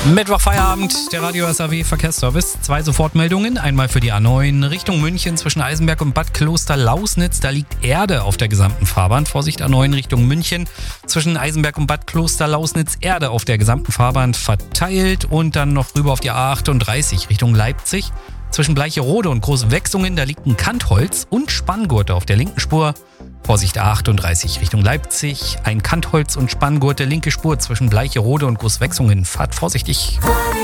Mittwochfeierabend, der Radio SAW Verkehrsservice. 2 Sofortmeldungen. Einmal für die A9 Richtung München zwischen Eisenberg und Bad Kloster-Lausnitz. Da liegt Erde auf der gesamten Fahrbahn. Vorsicht, A9 Richtung München zwischen Eisenberg und Bad Kloster-Lausnitz. Erde auf der gesamten Fahrbahn verteilt. Und dann noch rüber auf die A38 Richtung Leipzig. Zwischen Bleicherode und Großwechsungen, da liegt ein Kantholz und Spanngurte auf der linken Spur. Vorsicht, A38 Richtung Leipzig. Ein Kantholz und Spanngurte, linke Spur zwischen Bleicherode und Großwechsungen. Fahrt vorsichtig.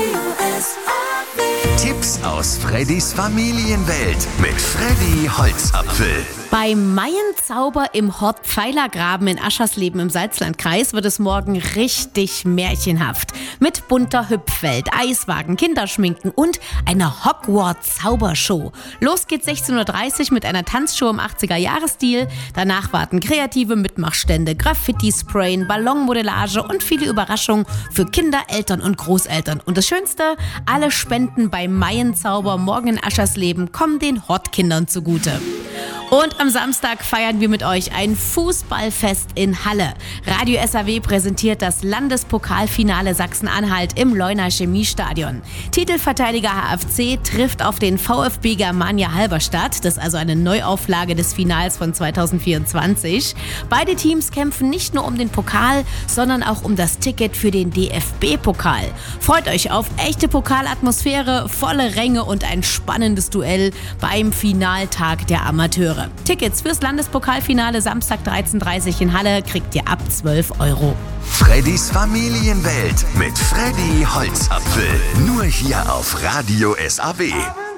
Tipps aus Freddys Familienwelt mit Freddy Holzapfel. Beim Maienzauber im Hort Pfeilergraben in Aschersleben im Salzlandkreis wird es morgen richtig märchenhaft. Mit bunter Hüpfwelt, Eiswagen, Kinderschminken und einer Hogwarts-Zaubershow. Los geht's 16:30 Uhr mit einer Tanzshow im 80er-Jahres-Stil. Danach warten kreative Mitmachstände, Graffiti-Sprayen, Ballonmodellage und viele Überraschungen für Kinder, Eltern und Großeltern. Und das Schönste, alle Spenden beim Maienzauber morgen in Aschersleben kommen den Hortkindern zugute. Und am Samstag feiern wir mit euch ein Fußballfest in Halle. Radio SAW präsentiert das Landespokalfinale Sachsen-Anhalt im Leuner Chemiestadion. Titelverteidiger HFC trifft auf den VfB Germania Halberstadt. Das ist also eine Neuauflage des Finals von 2024. Beide Teams kämpfen nicht nur um den Pokal, sondern auch um das Ticket für den DFB-Pokal. Freut euch auf echte Pokalatmosphäre, volle Ränge und ein spannendes Duell beim Finaltag der Amateure. Tickets fürs Landespokalfinale Samstag 13:30 Uhr in Halle kriegt ihr ab 12 €. Freddys Familienwelt mit Freddy Holzapfel. Nur hier auf Radio SAW.